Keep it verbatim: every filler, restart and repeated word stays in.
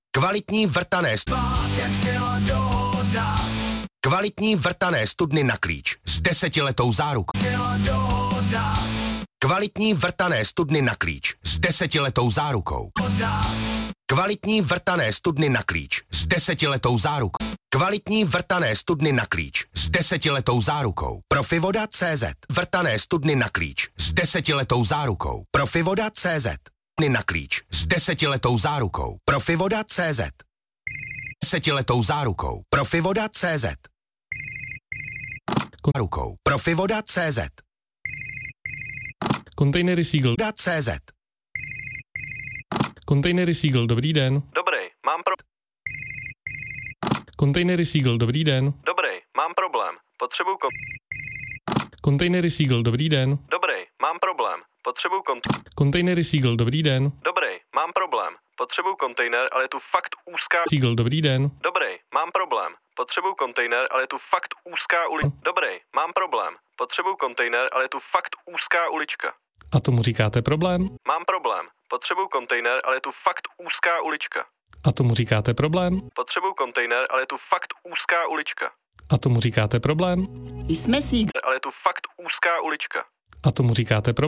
Kvalitní vrtané Kvalitní vrtané studny na klíč s desetiletou zárukou. Kvalitní vrtané studny na klíč s desetiletou zárukou. Kvalitní vrtané studny na klíč s desetiletou zárukou. Kvalitní vrtané studny na klíč s desetiletou zárukou. Profivoda tečka cé zet. Vrtané studny na klíč s desetiletou zárukou. Profivoda tečka cé zet. Na klíč s desetiletou zárukou. Profivoda tečka cé zet. Desetiletou zárukou. Profivoda tečka cé zet. Zárukou. Profivoda tečka cé zet. Kontejnery Seagull. .cz. Kontejnery Seagull, dobrý den. Dobrý, mám pro... Kontejnery Seagull, dobrý den. Dobrý, mám problém. Potřebuju kon... Kontejnery Seagull, dobrý den. Dobrý, mám problém. Potřebuju kont... Kontejnery Seagull, dobrý den. Dobrý, mám problém. Potřebuju kontejner, ale je tu fakt úzká... Seagull, dobrý den. Dobrý, mám problém. Potřebuju kontejner, ale je tu fakt úzká ulička. Dobrý, mám problém. Potřebuju kontejner, ale je tu fakt úzká ulička. A tomu říkáte problém? Mám problém. Potřebuju kontejner, ale je tu fakt úzká ulička. A tomu říkáte problém? Potřebuju kontejner, ale je tu fakt úzká ulička. A tomu říkáte problém? Jsme Seagull. Ale je tu fakt úzká ulička. A tomu říkáte problém?